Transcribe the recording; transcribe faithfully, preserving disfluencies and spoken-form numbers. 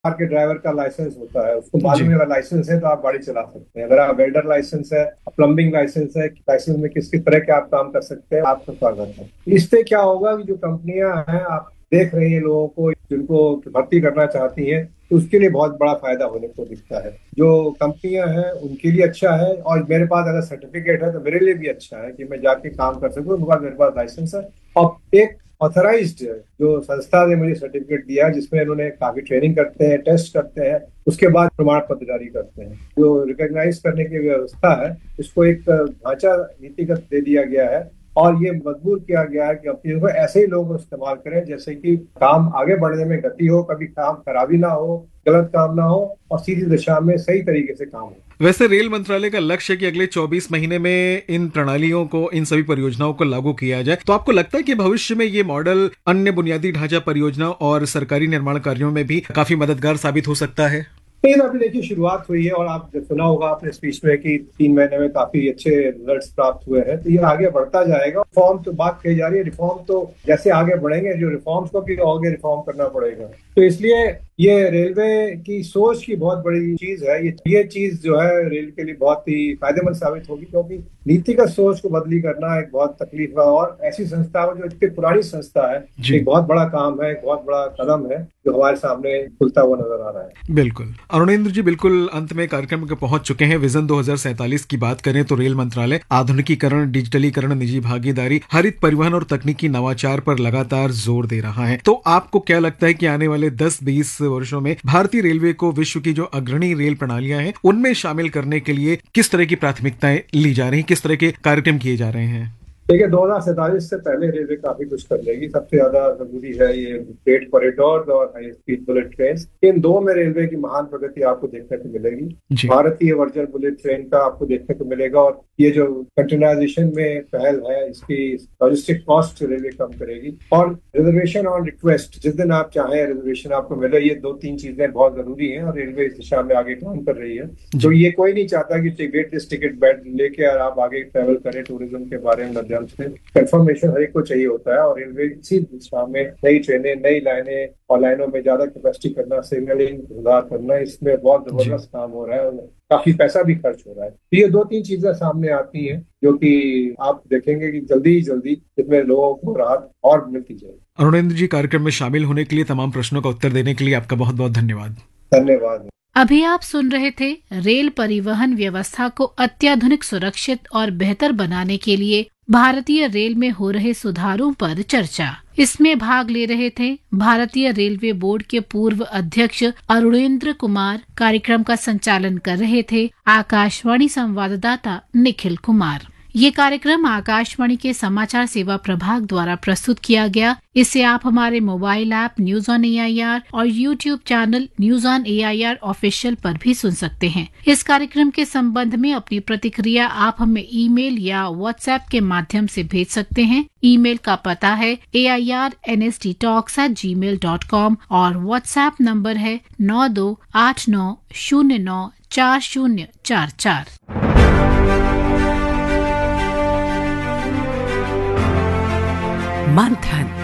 Car के driver का licence होता है, उसको मालूम है अगर लाइसेंस है तो आप गाड़ी चला सकते हैं। अगर आप वेल्डर लाइसेंस है, प्लम्बिंग लाइसेंस है, लाइसेंस में किस किस तरह के आप काम कर सकते हैं, आप कर सकते हैं। इससे क्या होगा कि जो कंपनियां हैं, आप देख रही हैं लोगों को जिनको भर्ती करना चाहती हैं, तो उसके लिए बहुत बड़ा फायदा होने को दिखता है। जो कंपनियां हैं उनके लिए अच्छा है, और मेरे पास अगर सर्टिफिकेट है तो मेरे लिए भी अच्छा है कि मैं जाके काम कर सकूँ, उनके पास मेरे पास लाइसेंस है। और एक ऑथराइज्ड जो संस्था ने मुझे सर्टिफिकेट दिया है, जिसमें इन्होंने काफी ट्रेनिंग करते हैं, टेस्ट करते हैं, उसके बाद प्रमाण पत्र जारी करते हैं। जो रिकॉग्नाइज करने की व्यवस्था है, इसको एक ढांचा नीतिगत दे दिया गया है, और ये मजबूर किया गया है कि कंपनियों को ऐसे ही लोग इस्तेमाल करें जैसे कि काम आगे बढ़ने में गति हो, कभी काम खराबी ना हो, गलत काम ना हो, और सीधी दिशा में सही तरीके से काम हो। वैसे रेल मंत्रालय का लक्ष्य है कि अगले चौबीस महीने में इन प्रणालियों को, इन सभी परियोजनाओं को लागू किया जाए। तो आपको लगता है कि भविष्य में ये मॉडल अन्य बुनियादी ढांचा परियोजनाओं और सरकारी निर्माण कार्यों में भी काफी मददगार साबित हो सकता है? लेकिन अभी देखिए शुरुआत हुई है, और आप सुना होगा अपने स्पीच में कि तीन महीने में काफी अच्छे रिजल्ट्स प्राप्त हुए हैं, तो ये आगे बढ़ता जाएगा। रिफॉर्म तो बात कही जा रही है, रिफॉर्म तो जैसे आगे बढ़ेंगे, जो रिफॉर्म्स को भी आगे रिफॉर्म करना पड़ेगा। तो इसलिए ये रेलवे की सोच की बहुत बड़ी चीज है। ये ये चीज जो है रेल के लिए बहुत ही फायदेमंद साबित होगी, क्योंकि नीतिगत सोच को बदली करना एक बहुत तकलीफ है, और ऐसी संस्था जो इतनी पुरानी संस्था है, एक बहुत बड़ा काम है, एक बहुत बड़ा कदम है जो हमारे सामने खुलता हुआ नजर आ रहा है। बिल्कुल अरुणेंद्र जी, बिल्कुल अंत में कार्यक्रम के पहुंच चुके हैं। विजन दो हज़ार सैंतालीस की बात करें तो रेल मंत्रालय आधुनिकीकरण, डिजिटलीकरण, निजी भागीदारी, हरित परिवहन और तकनीकी नवाचार पर लगातार जोर दे रहा है। तो आपको क्या लगता है कि आने वाले दस बीस वर्षों में भारतीय रेलवे को विश्व की जो अग्रणी रेल प्रणालियां हैं उनमें शामिल करने के लिए किस तरह की प्राथमिकताएं ली जा रही, किस तरह के कार्यक्रम किए जा रहे हैं? देखिए, दो हजार सैंतालीस से पहले रेलवे काफी कुछ कर लेगी। सबसे ज्यादा जरूरी है ये फ्रेट कॉरिडोर और हाई स्पीड बुलेट ट्रेन। इन दो में रेलवे की महान प्रगति आपको देखने को मिलेगी। भारतीय वर्जन बुलेट ट्रेन का आपको देखने को मिलेगा, और ये जो कंटेनराइजेशन में पहल है, इसकी लॉजिस्टिक कॉस्ट रेलवे कम करेगी। और रिजर्वेशन ऑन रिक्वेस्ट, जिस दिन आप चाहें रिजर्वेशन आपको मिले, ये दो तीन चीजें बहुत जरूरी हैं, और रेलवे इस दिशा में आगे काम कर रही है। तो ये कोई नहीं चाहता कि वेट लिस्ट टिकट बैठ लेके और आप आगे ट्रेवल करें टूरिज्म के बारे में। कंफर्मेशन हर एक को चाहिए होता है, और रेलवे इसी दिशा में नई ट्रेनें, नई लाइनें और लाइनों में ज्यादा कैपेसिटी करना, सिग्नलिंग सुधार करना, इसमें बहुत जबरदस्त काम हो रहा है, और काफी पैसा भी खर्च हो रहा है। तो ये दो तीन चीजें सामने आती हैं जो कि आप देखेंगे कि जल्दी ही जल्दी इसमें लोगों को राहत और मिलती जाएगी। अरुणेंद्र जी, कार्यक्रम में शामिल होने के लिए, तमाम प्रश्नों का उत्तर देने के लिए आपका बहुत बहुत धन्यवाद। धन्यवाद। अभी आप सुन रहे थे रेल परिवहन व्यवस्था को अत्याधुनिक, सुरक्षित और बेहतर बनाने के लिए भारतीय रेल में हो रहे सुधारों पर चर्चा। इसमें भाग ले रहे थे भारतीय रेलवे बोर्ड के पूर्व अध्यक्ष अरुणेंद्र कुमार। कार्यक्रम का संचालन कर रहे थे आकाशवाणी संवाददाता निखिल कुमार। ये कार्यक्रम आकाशवाणी के समाचार सेवा प्रभाग द्वारा प्रस्तुत किया गया। इसे आप हमारे mobile app news on A I R और YouTube channel news on A I R official पर भी सुन सकते हैं। इस कार्यक्रम के संबंध में अपनी प्रतिक्रिया आप हमें ईमेल या व्हाट्सएप के माध्यम से भेज सकते हैं। ईमेल का पता है ए I R N S T talks eight ji mail dot com और व्हाट्सएप नंबर है नौ दो आठ नौ शून्य नौ चार शून्य चार चार। मंथन।